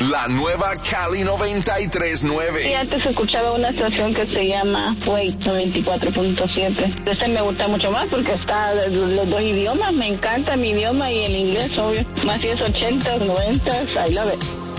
La nueva Cali 93.9. Y antes escuchaba una estación que se llama Wait 94.7. Este me gusta mucho más porque está los dos idiomas. Me encanta mi idioma y el inglés, obvio. Más si es 80s, 90s, I love it.